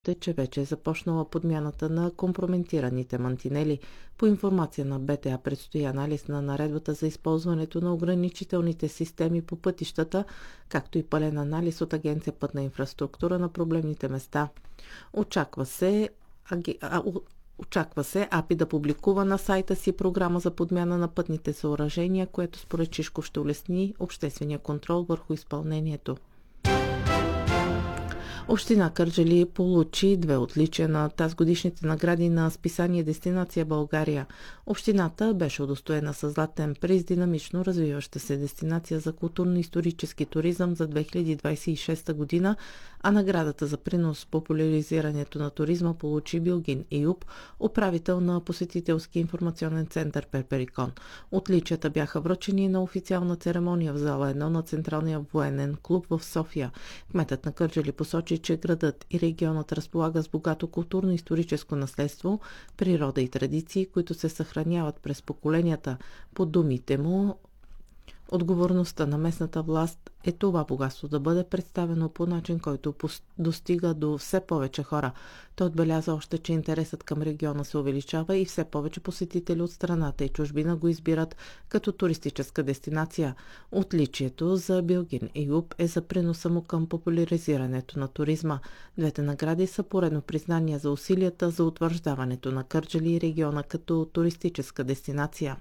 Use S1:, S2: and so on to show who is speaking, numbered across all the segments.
S1: че вече е започнала подмяната на компрометираните мантинели. По информация на БТА предстои анализ на наредбата за използването на ограничителните системи по пътищата, както и пълен анализ от Агенция Пътна инфраструктура на проблемните места. Очаква се АПИ да публикува на сайта си програма за подмяна на пътните съоръжения, което според Шишков ще улесни обществения контрол върху изпълнението. Община Кърджали получи 2 отличия на тазгодишните награди на списание Дестинация България. Общината беше удостоена със златен приз динамично развиваща се дестинация за културно-исторически туризъм за 2026 година, а наградата за принос в популяризирането на туризма получи Билгин Июб, управител на посетителски информационен център Перперикон. Отличията бяха връчени на официална церемония в зала 1 на Централния военен клуб в София. Кметът на Кърджали посочи, че градът и регионът разполага с богато културно-историческо наследство, природа и традиции, които се съхраняват през поколенията. По думите му, отговорността на местната власт е това богатство да бъде представено по начин, който достига до все повече хора. Той отбеляза още, че интересът към региона се увеличава и все повече посетители от страната и чужбина го избират като туристическа дестинация. Отличието за Билгин Июб е за приноса му към популяризирането на туризма. Двете награди са поредно признание за усилията за утвърждаването на Кърджали и региона като туристическа дестинация.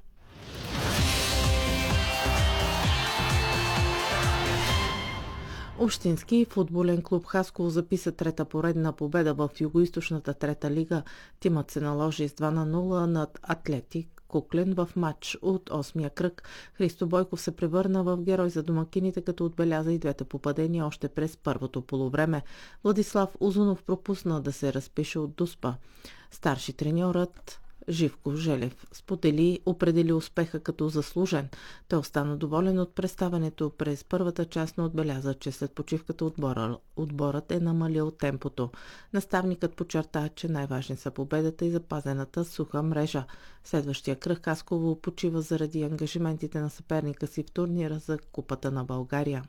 S1: Общински футболен клуб Хасково записа трета поредна победа в Югоизточната трета лига. Тимът се наложи с 2-0 над Атлетик Куклен в матч от 8-я кръг. Христо Бойков се превърна в герой за домакините, като отбеляза и двете попадения още през първото полувреме. Владислав Узунов пропусна да се разпише от Дуспа. Старши треньорът Живко Желев определи успеха като заслужен. Той остана доволен от представянето през първата част, но отбеляза, че след почивката отборът е намалил темпото. Наставникът подчерта, че най-важни са победата и запазената суха мрежа. Следващия кръг Хасково почива заради ангажиментите на съперника си в турнира за Купата на България.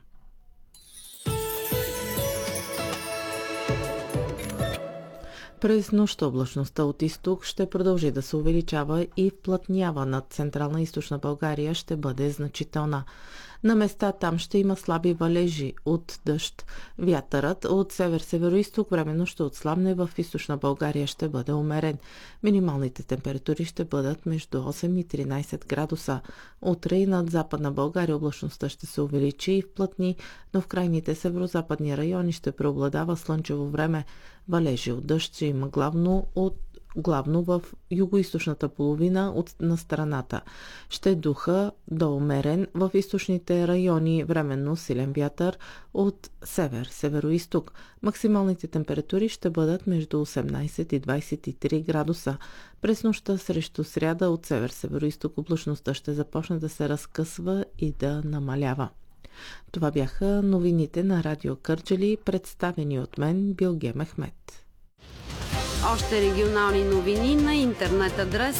S1: През нощта облачността от изток ще продължи да се увеличава и вплътнява над Централна и Източна България ще бъде значителна. На места там ще има слаби валежи от дъжд. Вятърът от север-североизток временно ще отслабне, в Източна България ще бъде умерен. Минималните температури ще бъдат между 8 и 13 градуса. Утре и над Западна България облачността ще се увеличи и вплътни, но в крайните северо-западни райони ще преобладава слънчево време. Валежи от дъжд ще има главно в югоизточната половина на страната. Ще духа до умерен в източните райони, временно силен вятър от север-североизток. Максималните температури ще бъдат между 18 и 23 градуса. През нощта срещу сряда от север-североизток облачността ще започне да се разкъсва и да намалява. Това бяха новините на Радио Кърджали, представени от мен Билге Мехмет.
S2: Още регионални новини на интернет адрес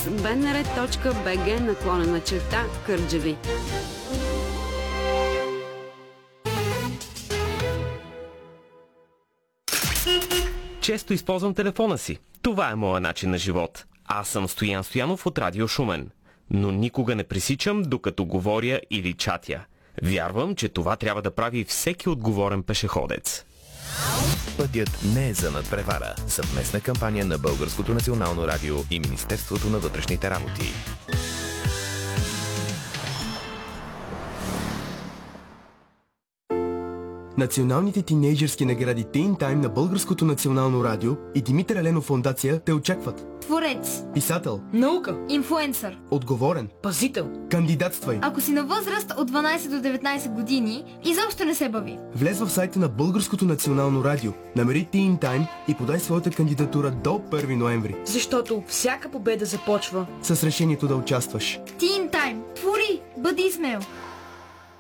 S2: bnr.bg/Кърджали.
S3: Често използвам телефона си. Това е моят начин на живот. Аз съм Стоян Стоянов от Радио Шумен. Но никога не пресичам, докато говоря или чатя. Вярвам, че това трябва да прави всеки отговорен пешеходец.
S4: Пътят не е за надпревара. Съвместна кампания на Българското национално радио и Министерството на вътрешните работи.
S5: Националните тинейджърски награди Teen Time на Българското национално радио и Димитър Еленов фондация те очакват.
S6: Творец,
S5: писател,
S6: наука, инфлуенсър,
S5: отговорен,
S6: пазител.
S5: Кандидатствай.
S6: Ако си на възраст от 12 до 19 години, изобщо не се бави.
S5: Влез в сайта на Българското национално радио, намери Teen Time и подай своята кандидатура до 1 ноември.
S7: Защото всяка победа започва
S5: с решението да участваш.
S6: Teen Time. Твори, бъди смел.